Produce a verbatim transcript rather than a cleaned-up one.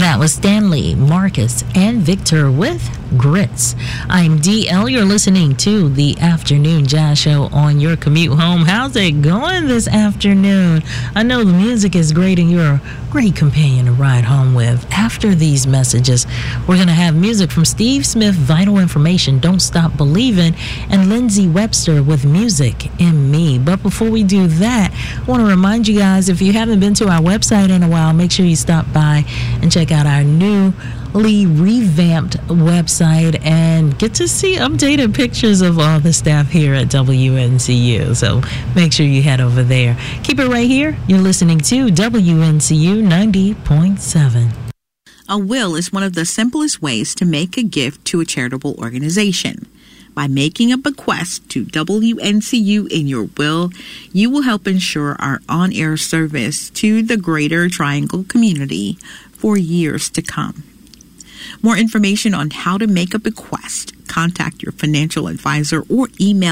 That was Stanley, Marcus, and Victor with Grits. I'm D L. You're listening to the Afternoon Jazz Show on your commute home. How's it going this afternoon? I know the music is great and you're a great companion to ride home with. After these messages, we're going to have music from Steve Smith, Vital Information, Don't Stop Believing, and Lindsay Webster with Music in Me. But before we do that, I want to remind you guys, if you haven't been to our website in a while, make sure you stop by and check out our newly revamped website and get to see updated pictures of all the staff here at W N C U. So make sure you head over there. Keep it right here. You're listening to W N C U ninety point seven. A will is one of the simplest ways to make a gift to a charitable organization. By making a bequest to W N C U in your will, you will help ensure our on-air service to the Greater Triangle community for years to come. More information on how to make a bequest, contact your financial advisor or email